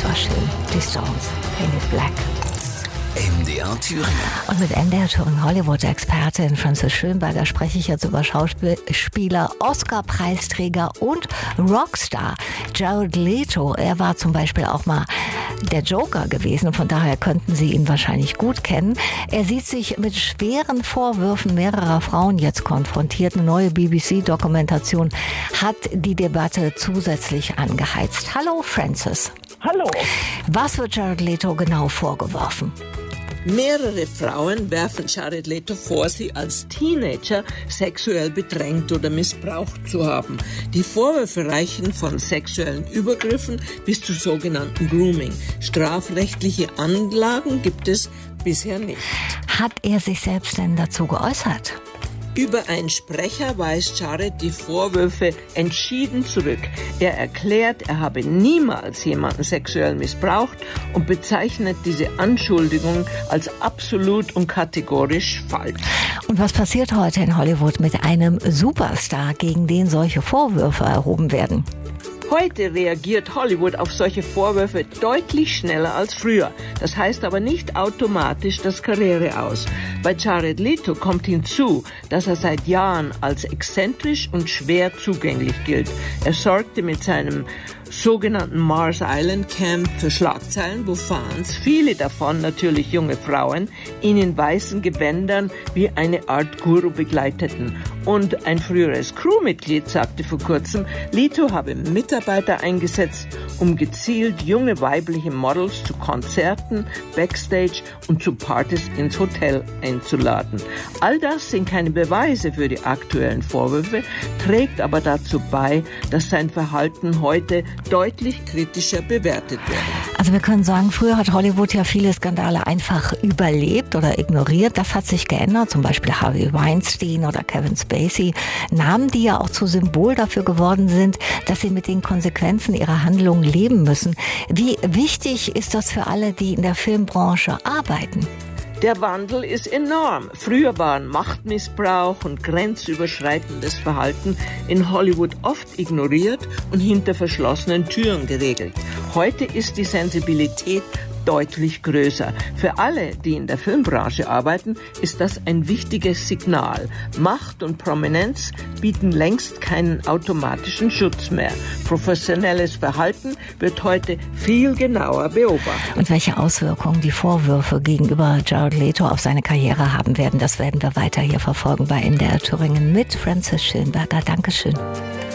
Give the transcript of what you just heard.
war schön. Die Stones, Painted Black. MDR Thüringen. Und mit MDR Thüringen Hollywood-Expertin Frances Schönberger spreche ich jetzt über Schauspieler, Oscar-Preisträger und Rockstar Jared Leto. Er war zum Beispiel auch mal der Joker gewesen, von daher könnten Sie ihn wahrscheinlich gut kennen. Er sieht sich mit schweren Vorwürfen mehrerer Frauen jetzt konfrontiert. Eine neue BBC-Dokumentation hat die Debatte zusätzlich angeheizt. Hallo Frances. Hallo. Was wird Jared Leto genau vorgeworfen? Mehrere Frauen werfen Jared Leto vor, sie als Teenager sexuell bedrängt oder missbraucht zu haben. Die Vorwürfe reichen von sexuellen Übergriffen bis zu sogenannten Grooming. Strafrechtliche Anlagen gibt es bisher nicht. Hat er sich selbst denn dazu geäußert? Über einen Sprecher weist Jared die Vorwürfe entschieden zurück. Er erklärt, er habe niemals jemanden sexuell missbraucht und bezeichnet diese Anschuldigung als absolut und kategorisch falsch. Und was passiert heute in Hollywood mit einem Superstar, gegen den solche Vorwürfe erhoben werden? Heute reagiert Hollywood auf solche Vorwürfe deutlich schneller als früher. Das heißt aber nicht automatisch das Karriere aus. Bei Jared Leto kommt hinzu, dass er seit Jahren als exzentrisch und schwer zugänglich gilt. Er sorgte mit seinem sogenannten Mars Island Camp für Schlagzeilen, wo Fans, viele davon natürlich junge Frauen, ihn in weißen Gewändern wie eine Art Guru begleiteten. Und ein früheres Crewmitglied sagte vor kurzem, Leto habe Mitarbeiter eingesetzt, um gezielt junge weibliche Models zu Konzerten, Backstage und zu Partys ins Hotel einzuladen. All das sind keine Beweise für die aktuellen Vorwürfe, trägt aber dazu bei, dass sein Verhalten heute deutlich kritischer bewertet wird. Also wir können sagen, früher hat Hollywood ja viele Skandale einfach überlebt oder ignoriert. Das hat sich geändert, zum Beispiel Harvey Weinstein oder Kevin Spacey. Namen, die ja auch zu Symbol dafür geworden sind, dass sie mit den Konsequenzen ihrer Handlungen leben müssen. Wie wichtig ist das für alle, die in der Filmbranche arbeiten? Der Wandel ist enorm. Früher waren Machtmissbrauch und grenzüberschreitendes Verhalten in Hollywood oft ignoriert und hinter verschlossenen Türen geregelt. Heute ist die Sensibilität deutlich größer. Für alle, die in der Filmbranche arbeiten, ist das ein wichtiges Signal. Macht und Prominenz bieten längst keinen automatischen Schutz mehr. Professionelles Verhalten wird heute viel genauer beobachtet. Und welche Auswirkungen die Vorwürfe gegenüber Jared Leto auf seine Karriere haben werden, das werden wir weiter hier verfolgen bei MDR Thüringen mit Frances Schönberger. Dankeschön.